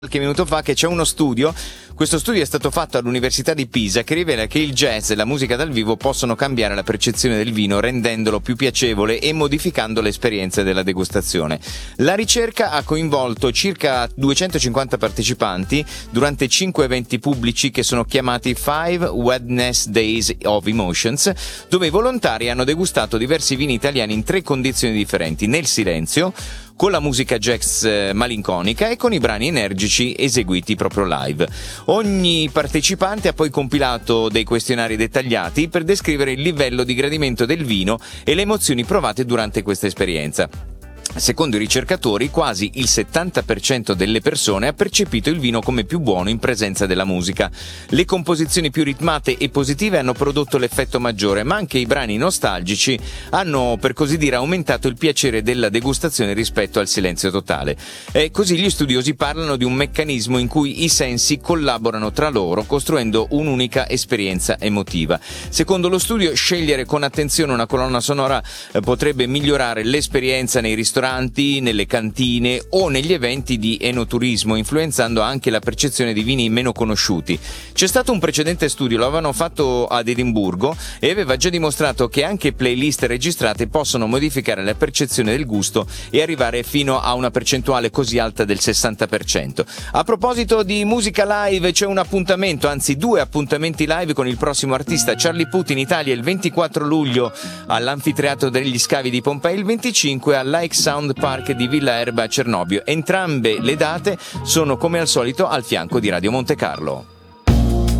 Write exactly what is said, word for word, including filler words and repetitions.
Qualche minuto fa che c'è uno studio, questo studio è stato fatto all'Università di Pisa, che rivela che il jazz e la musica dal vivo possono cambiare la percezione del vino rendendolo più piacevole e modificando l'esperienza della degustazione. La ricerca ha coinvolto circa duecentocinquanta partecipanti durante cinque eventi pubblici che sono chiamati Five Wednesdays of Emotions, dove i volontari hanno degustato diversi vini italiani in tre condizioni differenti: nel silenzio, con la musica jazz malinconica e con i brani energici eseguiti proprio live. Ogni partecipante ha poi compilato dei questionari dettagliati per descrivere il livello di gradimento del vino e le emozioni provate durante questa esperienza. Secondo i ricercatori, quasi il settanta per cento delle persone ha percepito il vino come più buono in presenza della musica. Le composizioni più ritmate e positive hanno prodotto l'effetto maggiore, ma anche i brani nostalgici hanno, per così dire, aumentato il piacere della degustazione rispetto al silenzio totale. E così gli studiosi parlano di un meccanismo in cui i sensi collaborano tra loro, costruendo un'unica esperienza emotiva. Secondo lo studio, scegliere con attenzione una colonna sonora eh, potrebbe migliorare l'esperienza nei ristoranti, nelle cantine o negli eventi di enoturismo, influenzando anche la percezione di vini meno conosciuti. C'è stato un precedente studio, lo avevano fatto ad Edimburgo, e aveva già dimostrato che anche playlist registrate possono modificare la percezione del gusto e arrivare fino a una percentuale così alta del sessanta per cento. A proposito di musica live, c'è un appuntamento, anzi due appuntamenti live con il prossimo artista, Charlie Puth, in Italia il ventiquattro luglio all'Anfiteatro degli Scavi di Pompei, il venticinque al Lake Sound Park di Villa Erba a Cernobbio. Entrambe le date sono come al solito al fianco di Radio Monte Carlo.